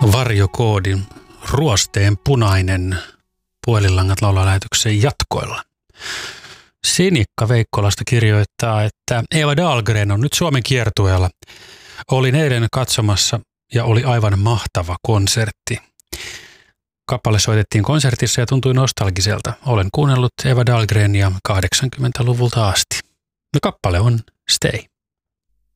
Varjokoodin ruosteen punainen puhelinlangat laulaa lähetyksen jatkoilla. Sinikka Veikkolasta kirjoittaa, että Eva Dahlgren on nyt Suomen kiertueella. Olin eilen katsomassa ja oli aivan mahtava konsertti. Kappale soitettiin konsertissa ja tuntui nostalgiselta. Olen kuunnellut Eva Dahlgrenia 80-luvulta asti. Ja kappale on Stay.